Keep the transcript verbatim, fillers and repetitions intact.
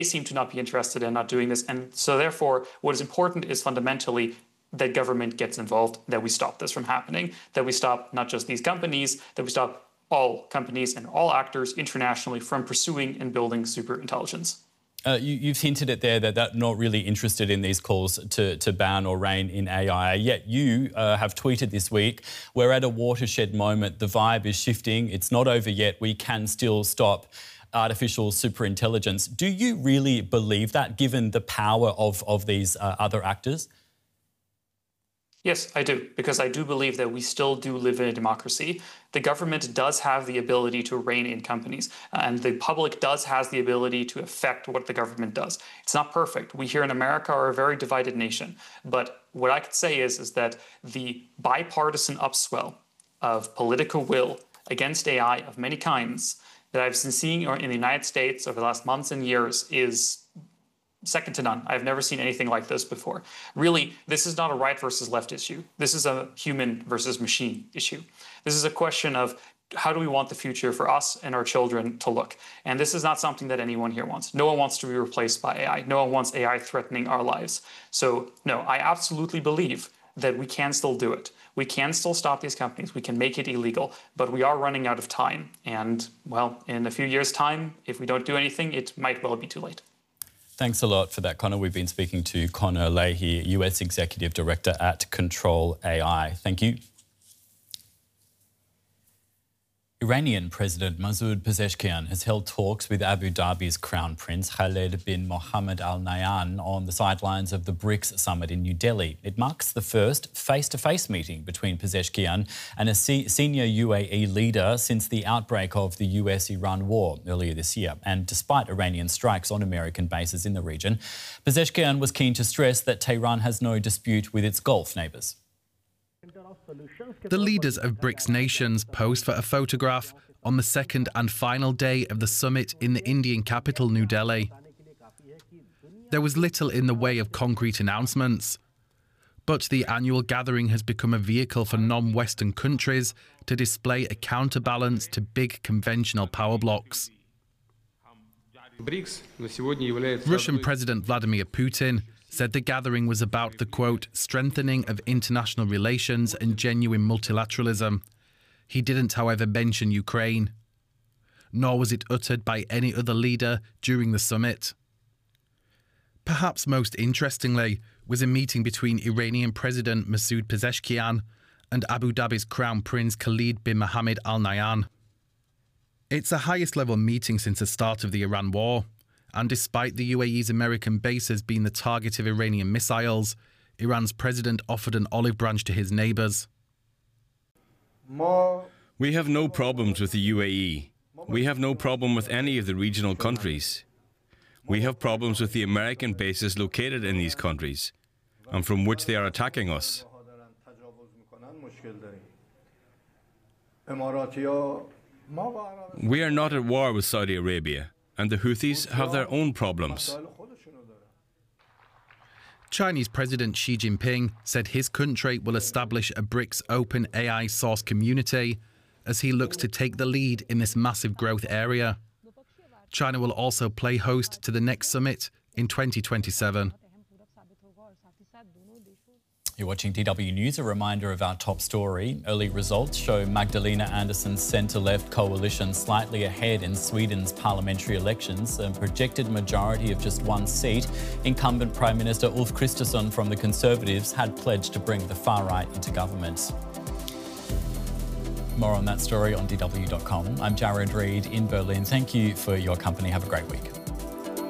seem to not be interested in not doing this. And so therefore, what is important is fundamentally that government gets involved, that we stop this from happening, that we stop not just these companies, that we stop all companies and all actors internationally from pursuing and building super intelligence. Uh, you, you've hinted at there that they're not really interested in these calls to, to ban or rein in A I, yet you uh, have tweeted this week, we're at a watershed moment, the vibe is shifting, it's not over yet, we can still stop artificial superintelligence. Do you really believe that, given the power of, of these uh, other actors? Yes, I do, because I do believe that we still do live in a democracy. The government does have the ability to rein in companies, and the public does has the ability to affect what the government does. It's not perfect. We here in America are a very divided nation. But what I could say is, is that the bipartisan upswell of political will against A I of many kinds that I've been seeing in the United States over the last months and years is second to none. I've never seen anything like this before. Really, this is not a right versus left issue. This is a human versus machine issue. This is a question of how do we want the future for us and our children to look? And this is not something that anyone here wants. No one wants to be replaced by A I. No one wants A I threatening our lives. So no, I absolutely believe that we can still do it. We can still stop these companies. We can make it illegal, but we are running out of time. And well, in a few years' time, if we don't do anything, it might well be too late. Thanks a lot for that, Connor. We've been speaking to Connor Leahy, U S Executive Director at Control A I. Thank you. Iranian President Masoud Pezeshkian has held talks with Abu Dhabi's Crown Prince Khaled bin Mohammed Al Nahyan on the sidelines of the BRICS summit in New Delhi. It marks the first face-to-face meeting between Pezeshkian and a se senior U A E leader since the outbreak of the U S Iran war earlier this year. And despite Iranian strikes on American bases in the region, Pezeshkian was keen to stress that Tehran has no dispute with its Gulf neighbours. The leaders of BRICS nations posed for a photograph on the second and final day of the summit in the Indian capital, New Delhi. There was little in the way of concrete announcements, but the annual gathering has become a vehicle for non-Western countries to display a counterbalance to big conventional power blocs. Russian President Vladimir Putin said the gathering was about the, quote, strengthening of international relations and genuine multilateralism. He didn't, however, mention Ukraine, nor was it uttered by any other leader during the summit. Perhaps most interestingly was a meeting between Iranian President Masoud Pezeshkian and Abu Dhabi's Crown Prince Khaled bin Mohammed Al Nahyan. It's the highest level meeting since the start of the Iran war. And despite the U A E's American bases being the target of Iranian missiles, Iran's president offered an olive branch to his neighbours. We have no problems with the U A E. We have no problem with any of the regional countries. We have problems with the American bases located in these countries, and from which they are attacking us. We are not at war with Saudi Arabia, and the Houthis have their own problems. Chinese President Xi Jinping said his country will establish a BRICS open A I source community as he looks to take the lead in this massive growth area. China will also play host to the next summit in twenty twenty-seven. You're watching D W News. A reminder of our top story. Early results show Magdalena Andersson's centre-left coalition slightly ahead in Sweden's parliamentary elections, a projected majority of just one seat. Incumbent Prime Minister Ulf Kristersson from the Conservatives had pledged to bring the far-right into government. More on that story on D W dot com. I'm Jared Reid in Berlin. Thank you for your company. Have a great week.